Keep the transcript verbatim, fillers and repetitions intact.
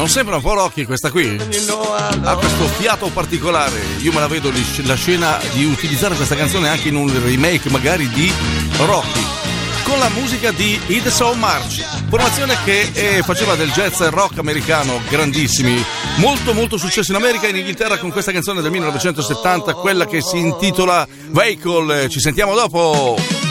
Non sembra un po' Rocky questa qui? Ha questo fiato particolare. Io me la vedo la scena di utilizzare questa canzone anche in un remake magari di Rocky, con la musica di Hit So March, formazione che eh, faceva del jazz e rock americano grandissimi, molto molto successo in America e in Inghilterra con questa canzone del millenovecentosettanta, quella che si intitola Vehicle. Ci sentiamo dopo.